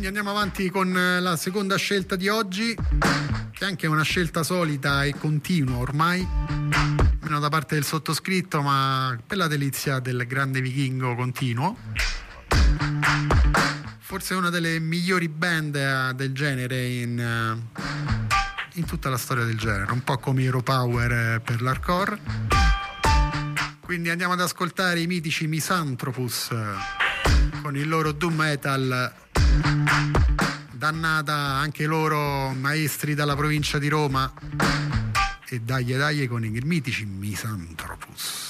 Quindi andiamo avanti con la seconda scelta di oggi, che è anche una scelta solita e continua ormai, meno da parte del sottoscritto, ma per la delizia del grande vichingo continuo. Forse una delle migliori band del genere in tutta la storia del genere, un po' come Hero Power per l'hardcore. Quindi andiamo ad ascoltare i mitici Misanthropus con il loro doom metal, dannata, anche loro maestri dalla provincia di Roma, e dai con i mitici Misanthropus.